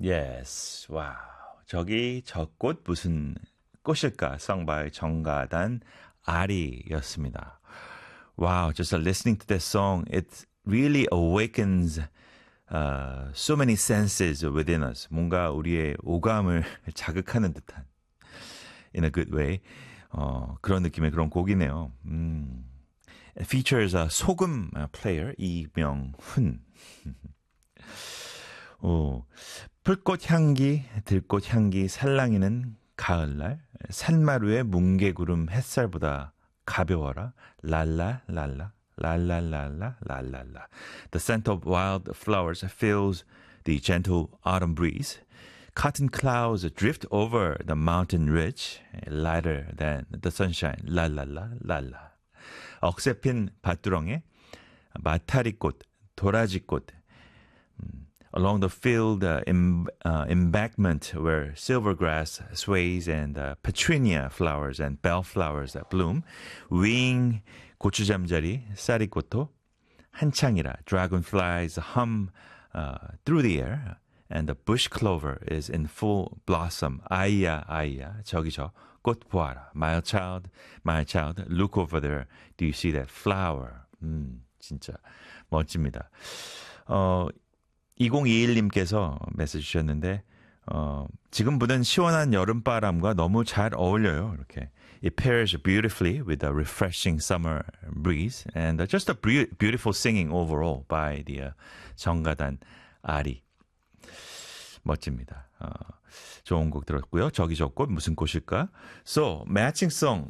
Yes. 와우. 저기 저 꽃 무슨 꽃일까? Sung by 정가단 아리였습니다. Wow, just listening to that song, it really awakens so many senses within us. 뭔가 우리의 오감을 자극하는 듯한, in a good way. 그런 느낌의 그런 곡이네요. It features a 소금 player 이명훈. 풀꽃 향기, 들꽃 향기 살랑이는 가을날 산마루의 뭉게구름 햇살보다 가벼워라 랄라랄라 랄랄랄라 랄랄라. The scent of wild flowers fills the gentle autumn breeze. Cotton clouds drift over the mountain ridge, lighter than the sunshine. 랄랄라 랄라. 억새핀 밭두렁에 마타리꽃, 도라지꽃, along the field embankment where silvergrass sways and petunia flowers and bellflowers bloom, wing 고추잠자리, 쌀이꽃도 한창이라 dragonflies hum through the air, and the bush clover is in full blossom. 아이야, 아이야, 저기저 꽃 보아라. My child, look over there. Do you see that flower? 진짜 멋집니다. 2021님께서 메시지 주셨는데 지금 부는 시원한 여름바람과 너무 잘 어울려요. 이렇게. It pairs beautifully with a refreshing summer breeze and just a beautiful singing overall by the 정가단 아리. 멋집니다. 좋은 곡 들었고요. 저기 저 꽃 무슨 꽃일까? So, matching song.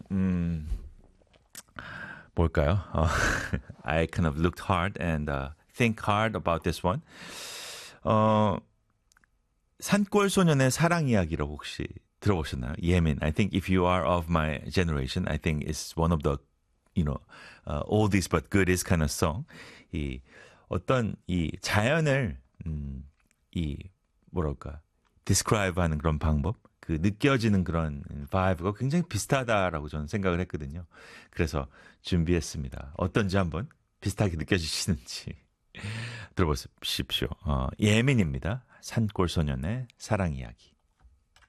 뭘까요? I kind of looked hard and think hard about this one. 산골 소년의 사랑 이야기라고 혹시 들어보셨나요? 예민. I think if you are of my generation, I think it's one of the, oldies but goodies kind of song. 이 어떤 이 자연을 뭐랄까 describe 하는 그런 방법, 그 느껴지는 그런 vibe가 굉장히 비슷하다라고 저는 생각을 했거든요. 그래서 준비했습니다. 어떤지 한번 비슷하게 느껴지시는지 들어보십시오. 예민입니다. 산골소년의 사랑 이야기.